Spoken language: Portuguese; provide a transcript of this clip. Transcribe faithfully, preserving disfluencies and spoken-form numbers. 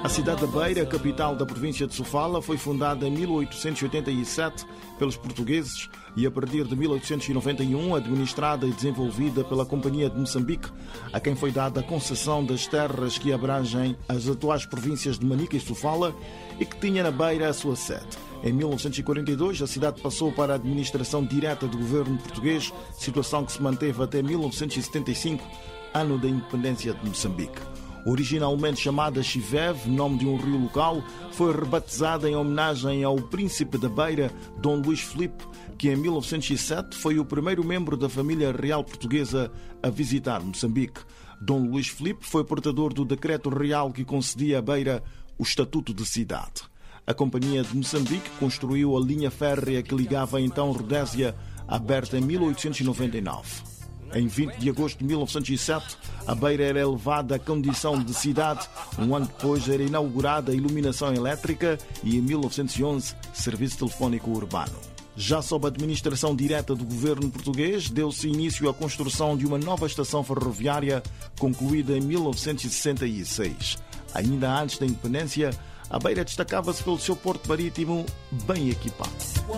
A cidade da Beira, capital da província de Sofala, foi fundada em mil oitocentos e oitenta e sete pelos portugueses e, a partir de mil oitocentos e noventa e um, administrada e desenvolvida pela Companhia de Moçambique, a quem foi dada a concessão das terras que abrangem as atuais províncias de Manica e Sofala e que tinha na Beira a sua sede. Em mil novecentos e quarenta e dois, a cidade passou para a administração direta do governo português, situação que se manteve até mil novecentos e setenta e cinco, ano da independência de Moçambique. Originalmente chamada Chiveve, nome de um rio local, foi rebatizada em homenagem ao príncipe da Beira, Dom Luís Filipe, que em mil novecentos e sete foi o primeiro membro da família real portuguesa a visitar Moçambique. Dom Luís Filipe foi portador do decreto real que concedia à Beira o estatuto de cidade. A Companhia de Moçambique construiu a linha férrea que ligava então Rodésia, aberta em mil oitocentos e noventa e nove. Em vinte de agosto de mil novecentos e sete, a Beira era elevada à condição de cidade. Um ano depois era inaugurada a iluminação elétrica e, em mil novecentos e onze, serviço telefónico urbano. Já sob a administração direta do governo português, deu-se início à construção de uma nova estação ferroviária, concluída em mil novecentos e sessenta e seis. Ainda antes da independência, a Beira destacava-se pelo seu porto marítimo bem equipado.